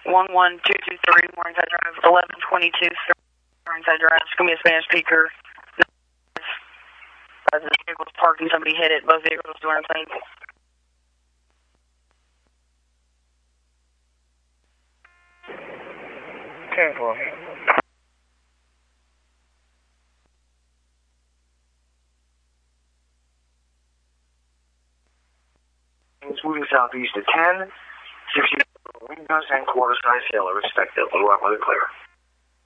11223 Morningside Drive, 1122 Morningside Drive. It's going to be a Spanish speaker. The vehicle was parked and somebody hit it. Both vehicles doing the same. Careful. It's moving southeast at 10, 60 windows and quarter size sailor, respectively. Weather clear.